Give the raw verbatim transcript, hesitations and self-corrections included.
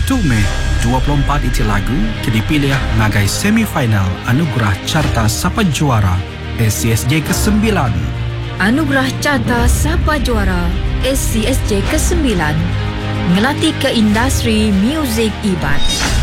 satu Mei dua puluh empat itu lagu ke dipilih ngagai semifinal Anugerah Carta Sapa Juara S C S J kesembilan. Anugerah Carta Sapa Juara S C S J kesembilan ngelatih ke industri muzik Iban.